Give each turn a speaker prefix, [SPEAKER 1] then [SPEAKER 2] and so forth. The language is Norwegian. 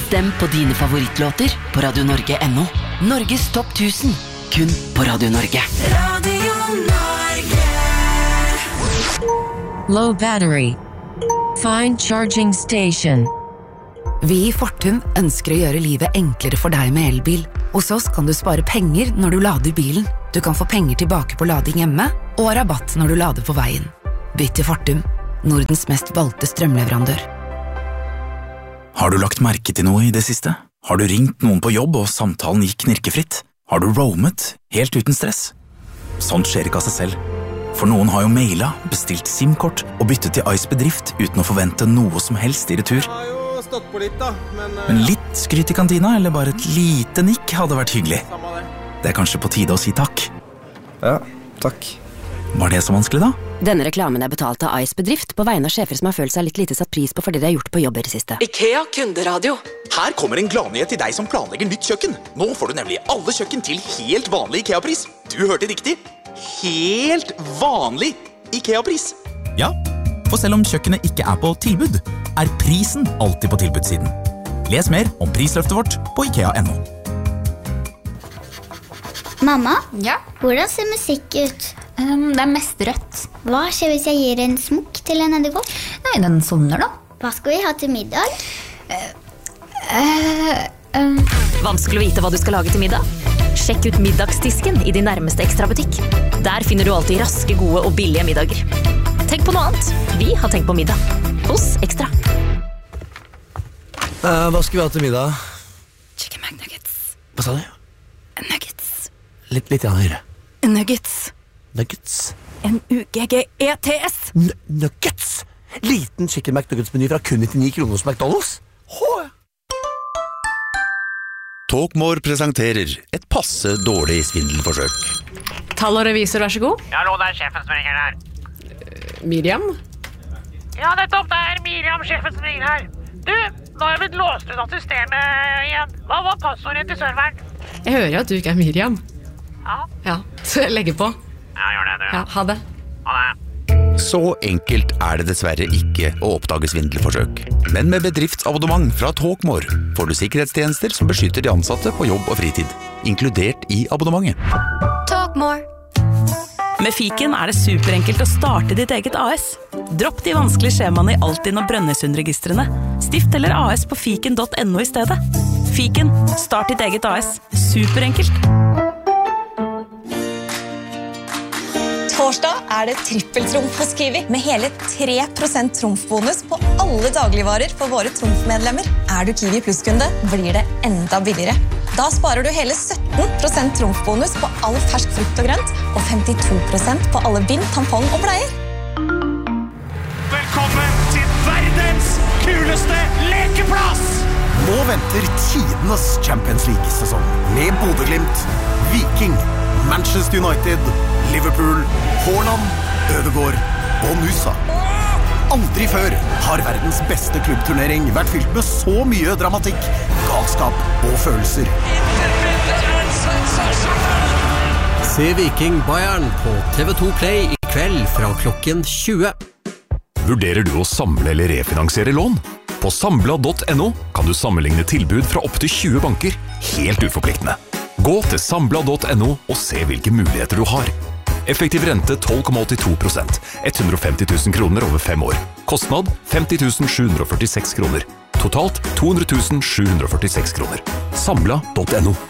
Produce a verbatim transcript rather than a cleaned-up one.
[SPEAKER 1] Stem på dine favorittlåter på Radio Norge punktum no. Norges topp tusen, kun på Radio Norge. Radio Norge.
[SPEAKER 2] Low battery. Find charging station.
[SPEAKER 3] Vi i Fortum ønsker å gjøre livet enklere for deg med elbil. Hos oss kan du spare penger når du lader bilen. Du kan få penger tilbake på lading hjemme, og rabatt når du lader på veien. Bytt til Fortum, Nordens mest valgte strømleverandør.
[SPEAKER 4] Har du lagt merke til noe i det siste? Har du ringt noen på jobb og samtalen gikk knirkefritt? Har du roamet helt uten stress? Sånt skjer ikke av seg selv. For noen har jo mailet, bestilt SIM-kort og byttet til Ice Bedrift uten å forvente noe som helst i retur.
[SPEAKER 5] Jeg har jo stått på litt da, men...
[SPEAKER 4] Men litt skryt i kantina, eller bare et lite nikk hadde vært hyggelig. Det er kanskje på tide å si takk.
[SPEAKER 5] Ja, takk.
[SPEAKER 4] Var det så vanskelig da?
[SPEAKER 6] Denne reklamen er betalt av Ice Bedrift på vegne av sjefer som har følt seg litt lite satt pris på for det de har gjort på jobber i siste.
[SPEAKER 1] IKEA Kunderadio.
[SPEAKER 7] Her kommer en gladnyhet til deg som planlegger nytt kjøkken. Nå får du nemlig alle kjøkken til helt vanlig IKEA-pris. Du hørte riktig. Helt vanlig IKEA-pris.
[SPEAKER 4] Ja, for selv om kjøkkenet ikke er på tilbud, er prisen alltid på tilbudssiden. Les mer om prisløftet vårt på IKEA punktum no.
[SPEAKER 8] Mamma,
[SPEAKER 9] ja?
[SPEAKER 8] Hvordan ser musikk ut?
[SPEAKER 9] Um, det er mest rødt.
[SPEAKER 8] Hva skjer hvis jeg gir en smukk til en edderkopp?
[SPEAKER 9] Nei, den sovner da.
[SPEAKER 8] Hva skal vi ha til middag?
[SPEAKER 9] Uh, uh, um.
[SPEAKER 10] Vanskelig å vite hva du skal lage til middag? Sjekk ut middagsdisken i din nærmeste Ekstra-butikk. Der finner du alltid raske, gode og billige middager. Tenk på noe annet. Vi har tenkt på middag. Hos Ekstra.
[SPEAKER 11] Uh, hva skal vi ha til middag?
[SPEAKER 3] Chicken McNuggets.
[SPEAKER 11] Hva sa du?
[SPEAKER 3] Nuggets.
[SPEAKER 11] Litt, litt ja, høyre.
[SPEAKER 3] Nuggets.
[SPEAKER 11] Nuggets.
[SPEAKER 3] N U G G E T S.
[SPEAKER 11] N nuggets? Liten chicken McNuggets-meny fra kun nittionio kroner hos McDonald's? Hå!
[SPEAKER 12] Talkmore presenterer et passe dårlig svindelforsøk.
[SPEAKER 13] Tall og revisor, vær så god.
[SPEAKER 14] Ja, hallo, det er sjefen som ringer her.
[SPEAKER 13] Uh, Miriam?
[SPEAKER 14] Ja, nettopp, det er Miriam, sjefen som ringer her. Du, nå har jeg blitt låst ut av systemet igjen. Hva var passordet til serveren?
[SPEAKER 13] Jeg hører jo at du ikke er Miriam.
[SPEAKER 14] Ja.
[SPEAKER 13] Ja, så jeg legger på.
[SPEAKER 14] Ja, gjør det, du.
[SPEAKER 13] Ja, ha det.
[SPEAKER 14] Ha det.
[SPEAKER 12] Så enkelt er det dessverre ikke å oppdage svindelforsøk. Men med bedriftsabonnement fra Talkmore får du sikkerhetstjenester som beskytter de ansatte på jobb og fritid, inkludert i abonnementet.
[SPEAKER 10] Talkmore. Med Fiken er det superenkelt å starte ditt eget A S. Dropp de vanskelige skjemaene i Altinn og Brønnøysundregistrene. Stift eller A S på fiken punktum no i stedet. Fiken, start ditt eget A S. Superenkelt.
[SPEAKER 15] Torsdag er det trippeltrumf hos Kiwi, med hele tre prosent trumfbonus på alle dagligvarer for våre trumfmedlemmer. Er du Kiwi Plus-kunde, blir det enda billigere. Da sparer du hele sytten prosent trumfbonus på all fersk frukt og grønt, og femtito prosent på alle bind, tampong og bleier.
[SPEAKER 14] Velkommen til verdens kuleste lekeplass!
[SPEAKER 16] Nå venter tidenes Champions League-sesong med Bodø/Glimt, Viking, Manchester United, Liverpool, Haaland, Ødegaard og Nusa. Aldri før har verdens beste klubbturnering vært fylt med så mye dramatikk, galskap og følelser.
[SPEAKER 17] Se Viking Bayern på T V to Play i kveld fra klokken tjue.
[SPEAKER 18] Vurderer du å samle eller refinansiere lån? På Sambla punktum no kan du sammenligne tilbud fra opp til tjue banker, helt uforpliktende. Gå til Sambla punktum no og se hvilke muligheter du har. Effektiv rente tolv komma åttito prosent, hundre og femti tusen kroner over fem år. Kostnad femti tusen sju hundre og førtiseks kroner. Totalt to hundre tusen sju hundre og førtiseks kroner. Sambla punktum no.